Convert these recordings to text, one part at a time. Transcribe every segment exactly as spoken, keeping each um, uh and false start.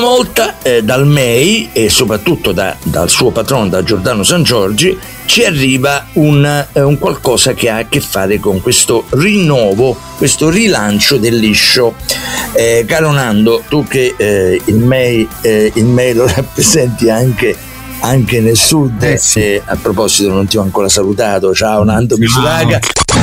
volta eh, dal M E I e soprattutto da, dal suo patrono, da Giordano Sangiorgi, ci arriva un, eh, un qualcosa che ha a che fare con questo rinnovo, questo rilancio del liscio. Eh, caro Nando, tu che eh, il M E I, eh, il M E I lo rappresenti anche, anche nel sud, eh sì. eh, a proposito non ti ho ancora salutato, ciao Nando Misuraga.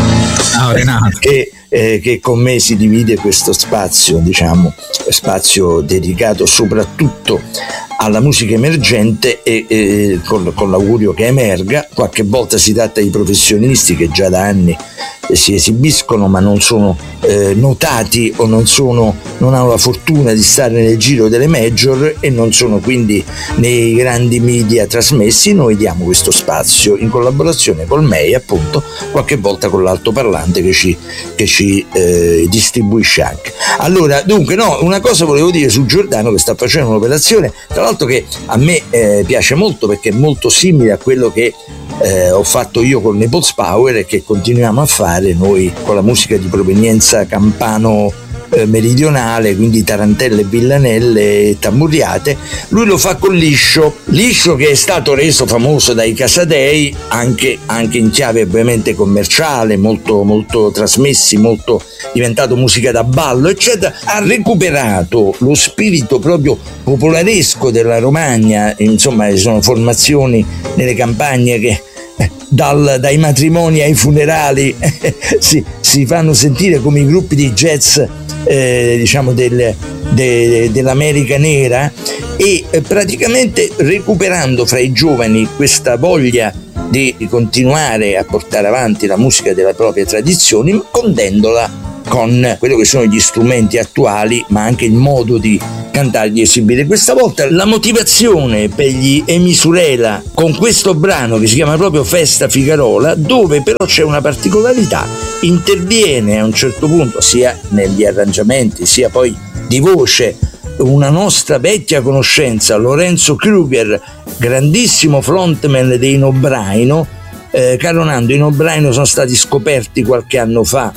Ciao Renato. Che, eh, che con me si divide questo spazio, diciamo, spazio dedicato soprattutto alla musica emergente e, e con, con l'augurio che emerga. Qualche volta si tratta di professionisti che già da anni eh, si esibiscono ma non sono eh, notati o non sono non hanno la fortuna di stare nel giro delle major e non sono quindi nei grandi media trasmessi. Noi diamo questo spazio in collaborazione col M E I, appunto, qualche volta con l'altoparlante che ci, che ci eh, distribuisce anche. Allora, dunque, no, una cosa volevo dire su Giordano, che sta facendo un'operazione, tra l'altro, che a me eh, piace molto, perché è molto simile a quello che eh, ho fatto io con Naples Power e che continuiamo a fare noi con la musica di provenienza campano eh, meridionale, quindi tarantelle, villanelle e tamburiate. Lui lo fa con liscio, liscio che è stato reso famoso dai Casadei anche, anche in chiave ovviamente commerciale, molto, molto trasmessi, molto diventato musica da ballo eccetera. Ha recuperato lo spirito proprio popolaresco della Romagna, insomma ci sono formazioni nelle campagne che Dal, dai matrimoni ai funerali eh, si, si fanno sentire come i gruppi di jazz eh, diciamo del, de, dell'America nera, e eh, praticamente recuperando fra i giovani questa voglia di continuare a portare avanti la musica della propria tradizione, ma condendola con quello che sono gli strumenti attuali, ma anche il modo di cantare, di esibire. Questa volta la motivazione per gli Emisurela con questo brano che si chiama proprio Festa Figarola, dove però c'è una particolarità: interviene a un certo punto sia negli arrangiamenti sia poi di voce una nostra vecchia conoscenza, Lorenzo Kruger, grandissimo frontman dei Nobraino. Eh, caro Nando, i Nobraino sono stati scoperti qualche anno fa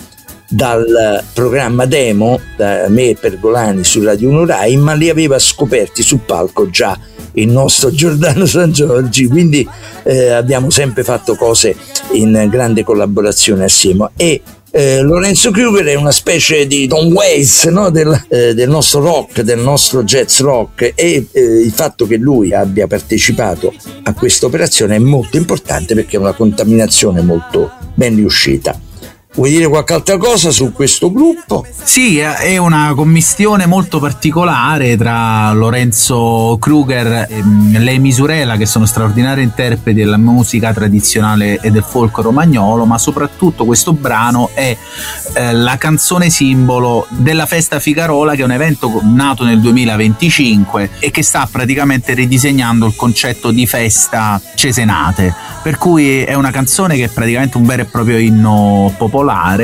dal programma Demo, da me e Pergolani su Radio uno Rai, ma li aveva scoperti sul palco già il nostro Giordano Sangiorgi, quindi eh, abbiamo sempre fatto cose in grande collaborazione assieme. E eh, Lorenzo Kruger è una specie di Tom Waits, no? del, eh, del nostro rock, del nostro jazz rock, e eh, il fatto che lui abbia partecipato a questa operazione è molto importante, perché è una contaminazione molto ben riuscita. Vuoi dire qualche altra cosa su questo gruppo? Sì, è una commistione molto particolare tra Lorenzo Kruger e le Misurela, che sono straordinari interpreti della musica tradizionale e del folk romagnolo, ma soprattutto questo brano è eh, la canzone simbolo della Festa Figarola, che è un evento nato nel duemilaventicinque e che sta praticamente ridisegnando il concetto di festa cesenate, per cui è una canzone che è praticamente un vero e proprio inno popolare,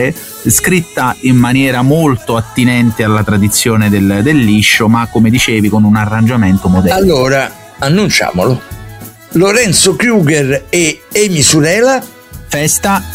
scritta in maniera molto attinente alla tradizione del, del liscio, ma come dicevi con un arrangiamento moderno. Allora, annunciamolo: Lorenzo Kruger e Emisurela, Festa